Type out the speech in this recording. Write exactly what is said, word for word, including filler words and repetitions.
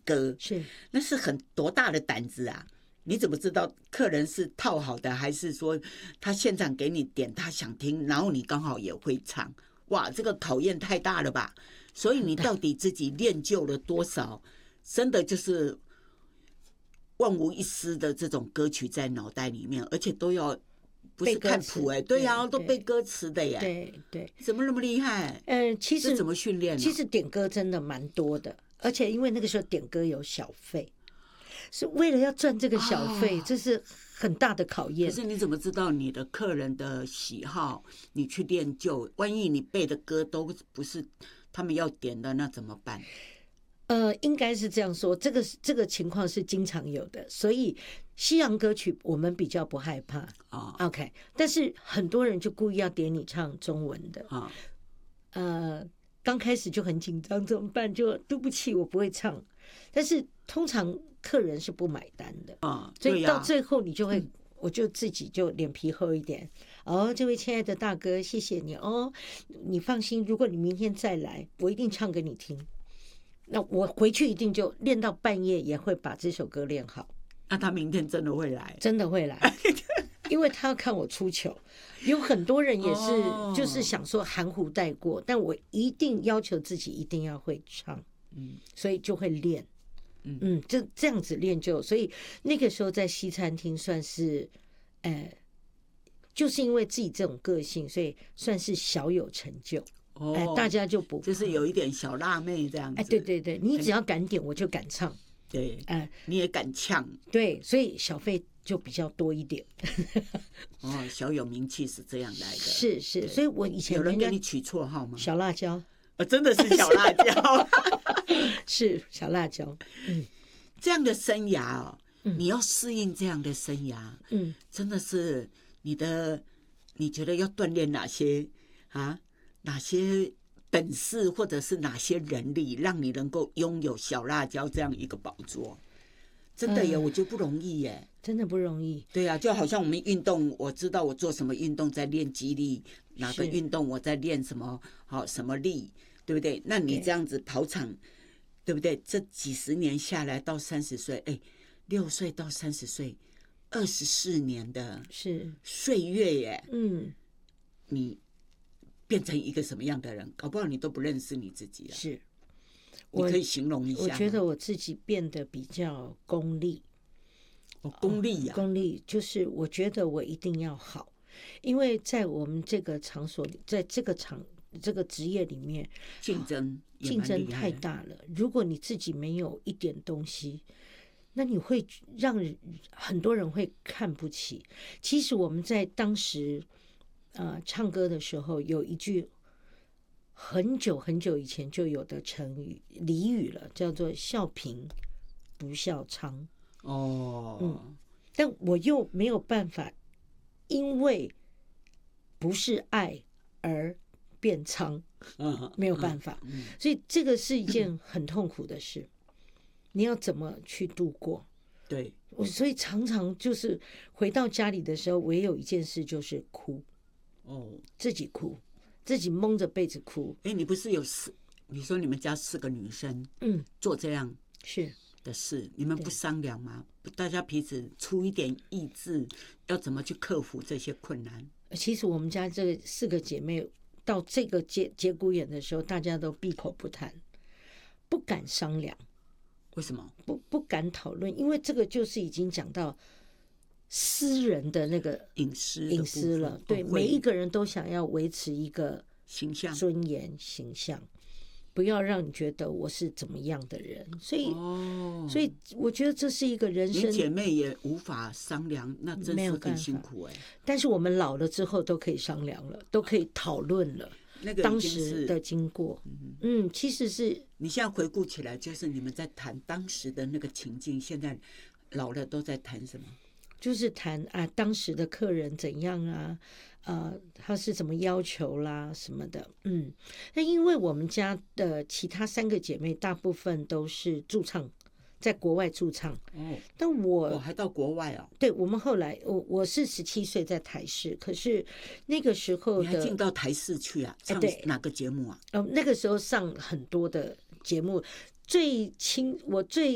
歌， 是那是很多大的胆子啊！你怎么知道客人是套好的，还是说他现场给你点他想听，然后你刚好也会唱？哇，这个考验太大了吧！所以你到底自己练就了多少？真的就是万无一失的这种歌曲在脑袋里面，而且都要不是看谱哎，对呀、啊，都背歌词的耶。 对对， 怎么那么厉害？ 嗯、呃，其实怎么训练、啊？ 其实点歌真的蛮多的，而且因为那个时候点歌有小费。是为了要赚这个小费、哦，这是很大的考验。 可是你怎么知道你的客人的喜好？你去练就，万一你背的歌都不是他们要点的，那怎么办？ 呃，应该是这样说，这个这个情况是经常有的，所以西洋歌曲我们比较不害怕啊、哦。OK， 但是很多人就故意要点你唱中文的啊、哦，呃，刚开始就很紧张，怎么办？就对不起，我不会唱。但是通常客人是不买单的啊， 所以到最后你就会，嗯、我就自己就脸皮厚一点。哦，这位亲爱的大哥，谢谢你哦，你放心，如果你明天再来，我一定唱给你听。那我回去一定就练到半夜，也会把这首歌练好。 那他明天真的会来？ 真的会来，因为他要看我出糗。有很多人也是，就是想说含糊带过，但我一定要求自己一定要会唱。嗯，所以就会练，嗯嗯，就这样子练就，所以那个时候在西餐厅算是，呃，就是因为自己这种个性，所以算是小有成就。哦，哎、呃，大家就不就是有一点小辣妹这样子。 哎，对对对，你只要敢点，我就敢唱。 对，哎、呃，你也敢呛。 对，所以小费就比较多一点。 哦，小有名气是这样来的。 是是，所以我以前有人给你取绰号吗？ 小辣椒。 哦，真的是小辣椒， 是小辣椒。嗯， 这样的生涯哦，嗯、你要适应这样的生涯， 嗯， 真的是你的，你觉得要锻炼哪些啊？哪些本事或者是哪些能力，让你能够拥有小辣椒这样一个宝座？真的耶，呃、我觉得不容易耶， 真的不容易。 对啊，就好像我们运动，我知道我做什么运动在练肌力，哪个运动我在练什么好什么力。对不对？那你这样子跑场， 对, 对不对？这几十年下来，到三十岁，哎，六岁到三十岁，二十四年的是岁月耶。 嗯， 你变成一个什么样的人？搞不好你都不认识你自己了。 是， 你可以形容一下。 我觉得我自己变得比较功利。 哦，功利呀、啊哦， 功利就是我觉得我一定要好，因为在我们这个场所里，在这个场。这个职业里面竞争竞争太大了，如果你自己没有一点东西，那你会让很多人会看不起。其实我们在当时呃唱歌的时候，有一句很久很久以前就有的成语俚语了，叫做笑贫不笑娼。 哦， 嗯，但我又没有办法，因为不是爱而变娼，没有办法，所以这个是一件很痛苦的事。你要怎么去度过？ 对， 所以常常就是回到家里的时候，唯有一件事就是哭。 哦， 自己哭，自己蒙着被子哭。 哎，你不是有四？你说你们家四个女生， 嗯， 做这样是的事，你们不商量吗？大家彼此出一点意志，要怎么去克服这些困难？ 其实我们家这四个姐妹。到这个节节骨眼的时候，大家都闭口不谈，不敢商量。 为什么？ 不不敢讨论，因为这个就是已经讲到私人的那个隐私隐私了。对， 哦、 每一个人都想要维持一个形象、 尊严、形象，不要让你觉得我是怎么样的人。所以， 哦、 所以我觉得这是一个人生。 你姐妹也无法商量，那真是很辛苦哎、欸。 但是我们老了之后都可以商量了，都可以讨论了。 那个当时的经过，嗯, 嗯，其实是你现在回顾起来，就是你们在谈当时的那个情境，现在老了都在谈什么？ 就是谈啊，当时的客人怎样啊，呃，他是怎么要求啦什么的，嗯，那因为我们家的其他三个姐妹大部分都是驻唱。在国外驻唱， 哦， 但我我还到国外啊。 对，我们后来，我我是十七岁在台视，可是那个时候的你还进到台视去啊？唱哪个节目啊？ 哦，那个时候上很多的节目，最亲我最。